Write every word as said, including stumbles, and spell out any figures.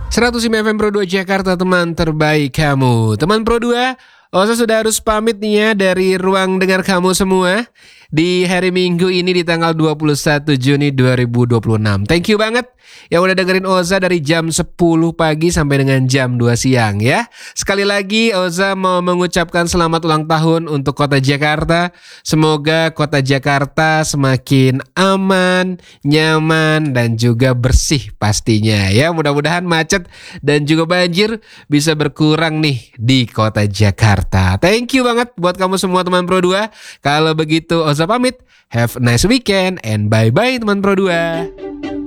seratus lima F M Pro dua Jakarta, teman terbaik kamu. Teman Pro dua, Oza sudah harus pamit nih ya dari ruang dengar kamu semua di hari Minggu ini di tanggal dua puluh satu Juni dua ribu dua puluh enam. Thank you banget yang udah dengerin Oza dari jam sepuluh pagi sampai dengan jam dua siang ya. Sekali lagi Oza mau mengucapkan selamat ulang tahun untuk Kota Jakarta. Semoga Kota Jakarta semakin aman, nyaman, dan juga bersih pastinya ya. Mudah-mudahan macet dan juga banjir bisa berkurang nih di Kota Jakarta. Thank you banget buat kamu semua teman Pro dua. Kalau begitu Oza pamit. Have a nice weekend and bye-bye teman Pro dua.